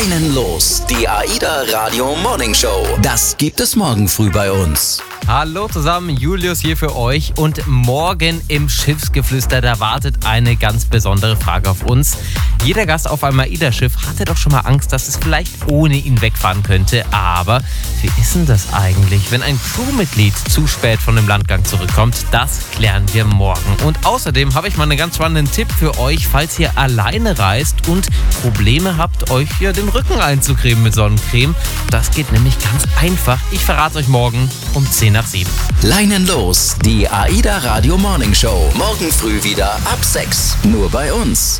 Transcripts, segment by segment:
Leinenlos, die AIDA Radio Morning Show. Das gibt es morgen früh bei uns. Hallo zusammen, Julius hier für euch und morgen im Schiffsgeflüster, da wartet eine ganz besondere Frage auf uns. Jeder Gast auf einem AIDA-Schiff hatte doch schon mal Angst, dass es vielleicht ohne ihn wegfahren könnte, aber wie ist denn das eigentlich, wenn ein Crewmitglied zu spät von dem Landgang zurückkommt? Das klären wir morgen. Und außerdem habe ich mal einen ganz spannenden Tipp für euch, falls ihr alleine reist und Probleme habt, euch hier den Rücken einzucremen mit Sonnencreme. Das geht nämlich ganz einfach. Ich verrate euch morgen um 10 nach 7. Leinenlos, die AIDA Radio Morning Show. Morgen früh wieder ab 6. Nur bei uns.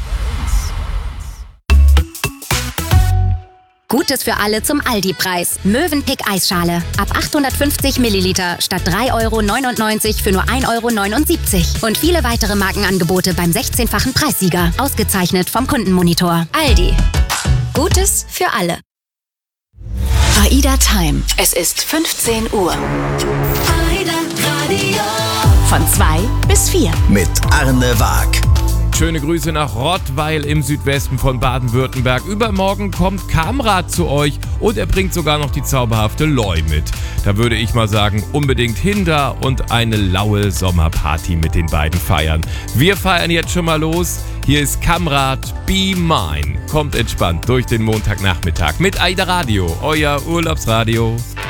Gutes für alle zum Aldi-Preis. Mövenpick Eisschale. Ab 850 Milliliter statt 3,99 € für nur 1,79 € Und viele weitere Markenangebote beim 16-fachen Preissieger. Ausgezeichnet vom Kundenmonitor. Aldi. Gutes für alle. AIDA Time. Es ist 15 Uhr. AIDA Radio. Von 2 bis 4. Mit Arne Waag. Schöne Grüße nach Rottweil im Südwesten von Baden-Württemberg. Übermorgen kommt Kamrat zu euch und er bringt sogar noch die zauberhafte Loi mit. Da würde ich mal sagen, unbedingt hin da und eine laue Sommerparty mit den beiden feiern. Wir feiern jetzt schon mal los. Hier ist Kamrat, Be Mine. Kommt entspannt durch den Montagnachmittag mit AIDA Radio, euer Urlaubsradio.